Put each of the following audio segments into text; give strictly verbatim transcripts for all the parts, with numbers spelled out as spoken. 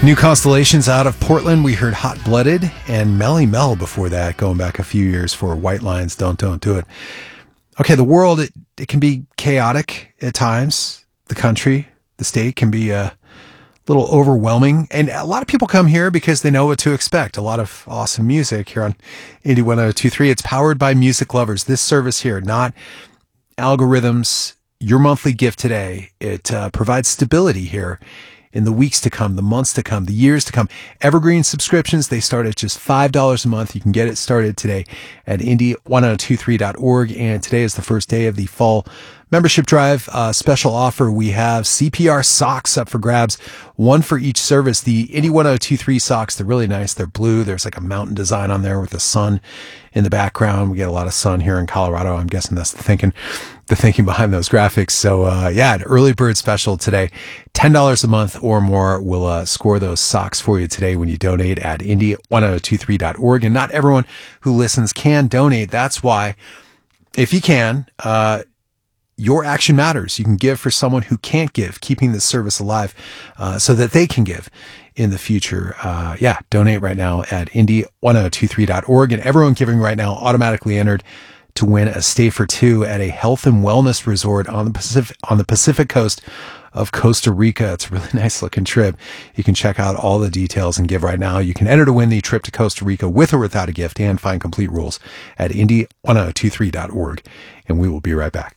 New Constellations out of Portland. We heard Hot Blooded and Melly Mel before that, going back a few years for White Lines, Don't Don't Do It. Okay, the world, it, it can be chaotic at times. The country, the state can be a little overwhelming. And a lot of people come here because they know what to expect. A lot of awesome music here on Indie one oh two three. It's powered by music lovers. This service here, not algorithms. Your monthly gift today. It uh, provides stability here in the weeks to come, the months to come, the years to come. Evergreen subscriptions, they start at just five dollars a month. You can get it started today at indie one oh two three dot org. And today is the first day of the fall membership drive. Uh, special offer. We have C P R socks up for grabs, one for each service. The Indie one oh two three socks, they're really nice. They're blue. There's like a mountain design on there with the sun in the background. We get a lot of sun here in Colorado. I'm guessing that's the thinking, the thinking behind those graphics. So, uh, yeah, an early bird special today. ten dollars a month or more will uh, score those socks for you today when you donate at indie one oh two three dot org. And not everyone who listens can donate. That's why, if you can, uh, your action matters. You can give for someone who can't give, keeping this service alive uh, so that they can give in the future. Uh, yeah, donate right now at indie one oh two three dot org. And everyone giving right now automatically entered to win a stay for two at a health and wellness resort on the Pacific, on the Pacific coast of Costa Rica. It's a really nice looking trip. You can check out all the details and give right now. You can enter to win the trip to Costa Rica with or without a gift and find complete rules at indie one oh two three dot org. And we will be right back.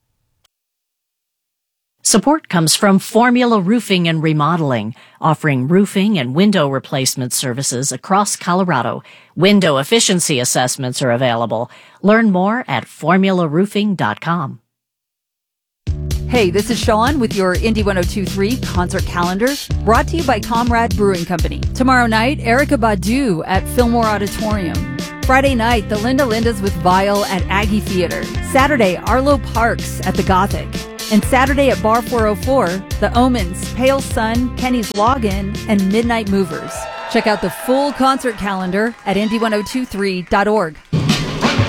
Support comes from Formula Roofing and Remodeling, offering roofing and window replacement services across Colorado. Window efficiency assessments are available. Learn more at formula roofing dot com. Hey, this is Sean with your Indie one oh two three concert calendar, brought to you by Comrade Brewing Company. Tomorrow night, Erykah Badu at Fillmore Auditorium. Friday night, the Linda Lindas with Vile at Aggie Theater. Saturday, Arlo Parks at the Gothic. And Saturday at Bar four oh four, The Omens, Pale Sun, Kenny's Login, and Midnight Movers. Check out the full concert calendar at indie one oh two three dot org.